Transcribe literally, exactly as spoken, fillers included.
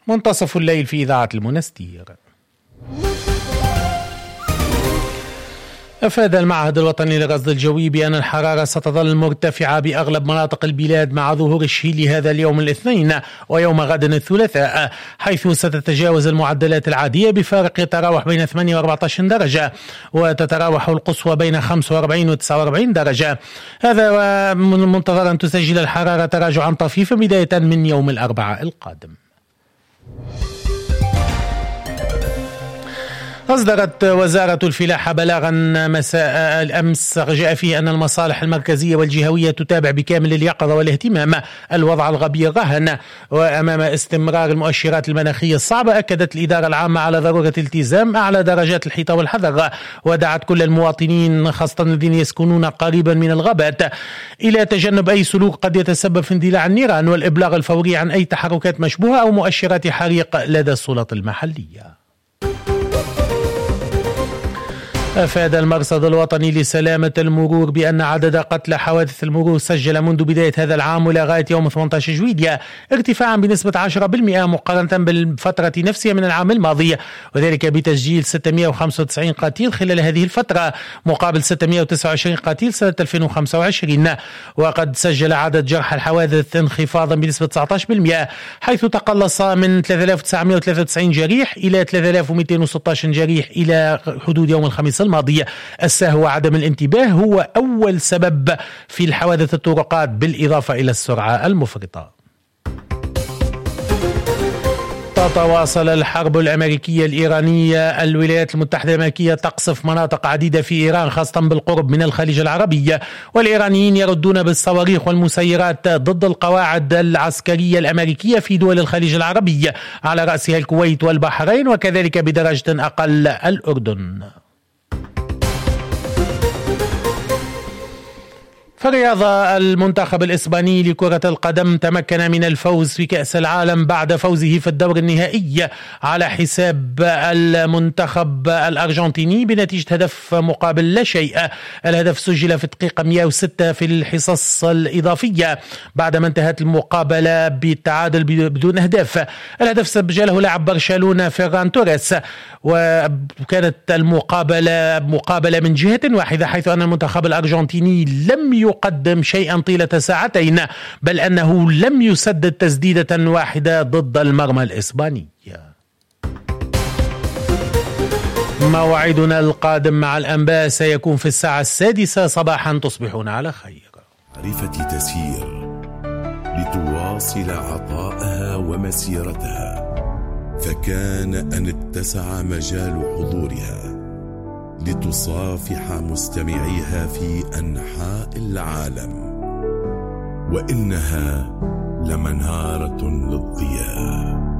منتصف الليل في إذاعة المنستير. أفاد المعهد الوطني للرصد الجوي بأن الحرارة ستظل مرتفعة بأغلب مناطق البلاد مع ظهور الشيل هذا اليوم الاثنين ويوم غد الثلاثاء، حيث ستتجاوز المعدلات العادية بفارق يتراوح بين ثمانية وأربعة عشر درجة، وتتراوح القصوى بين خمسة وأربعين وتسعة وأربعين درجة. هذا من المنتظر أن تسجل الحرارة تراجعا طفيفا بداية من يوم الأربعاء القادم. أصدرت وزارة الفلاحة بلاغا مساء الأمس جاء فيه أن المصالح المركزية والجهوية تتابع بكامل اليقظة والاهتمام الوضع الغبي الراهن، وأمام استمرار المؤشرات المناخية الصعبة أكدت الإدارة العامة على ضرورة التزام أعلى درجات الحيطة والحذر، ودعت كل المواطنين خاصة الذين يسكنون قريبا من الغابات إلى تجنب أي سلوك قد يتسبب في اندلاع النيران والإبلاغ الفوري عن أي تحركات مشبوهة أو مؤشرات حريق لدى السلطات المحلية. أفاد المرصد الوطني لسلامة المرور بأن عدد قتلى حوادث المرور سجل منذ بداية هذا العام ولغاية يوم ثمانية عشر جويلية ارتفاعا بنسبة عشرة بالمئة مقارنة بالفترة نفسها من العام الماضي، وذلك بتسجيل ستمائة وخمسة وتسعين قتيل خلال هذه الفترة مقابل ستمائة وتسعة وعشرين قتيل سنة ألفين وخمسة وعشرين. وقد سجل عدد جرحى الحوادث انخفاضا بنسبة تسعة عشر بالمئة حيث تقلص من ثلاثة آلاف وتسعمائة وثلاثة وتسعين جريح إلى ثلاثة آلاف ومئتين وستة عشر جريح إلى حدود يوم الخميس الماضي. السهو وعدم الانتباه هو أول سبب في الحوادث الطرقات بالإضافة إلى السرعة المفرطة. تتواصل الحرب الأمريكية الإيرانية. الولايات المتحدة الأمريكية تقصف مناطق عديدة في إيران خاصة بالقرب من الخليج العربي، والإيرانيين يردون بالصواريخ والمسيرات ضد القواعد العسكرية الأمريكية في دول الخليج العربي على رأسها الكويت والبحرين وكذلك بدرجة أقل الأردن. في الرياضة، المنتخب الإسباني لكرة القدم تمكن من الفوز في كأس العالم بعد فوزه في الدور النهائي على حساب المنتخب الأرجنتيني بنتيجة هدف مقابل لا شيء. الهدف سجل في الدقيقة مئة وستة في الحصص الإضافية بعدما انتهت المقابلة بالتعادل بدون أهداف. الهدف سجله لاعب برشلونة فيران توريس، وكانت المقابلة مقابلة من جهة واحدة حيث أن المنتخب الأرجنتيني لم يقدم شيئا طيلة ساعتين، بل أنه لم يسدد تسديدة واحدة ضد المرمى الإسباني. موعدنا القادم مع الأنباء سيكون في الساعة السادسة صباحا. تصبحون على خير. معرفة تسير لتواصل عطاءها ومسيرتها، فكان أن اتسع مجال حضورها لتصافح مستمعيها في أنحاء العالم، وإنها لمنارة للضياء.